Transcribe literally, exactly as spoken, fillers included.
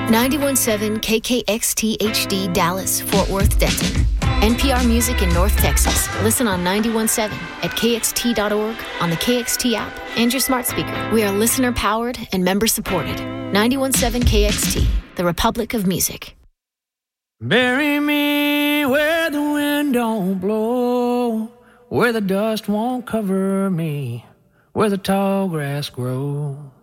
ninety-one point seven K K X T H D Dallas, Fort Worth, Denton. N P R Music in North Texas. Listen on ninety-one point seven at K X T dot org, on the K X T app, and your smart speaker. We are listener-powered and member-supported. ninety-one point seven K X T, the Republic of Music. Bury me where the wind don't blow, where the dust won't cover me, where the tall grass grows.